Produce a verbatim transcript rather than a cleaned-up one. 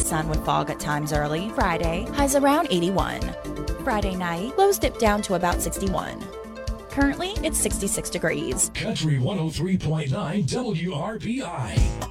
sun with fog at times early. Friday, highs around eighty-one. Friday night, lows dip down to about sixty-one. Currently, it's sixty-six degrees. Country one oh three point nine W R P I.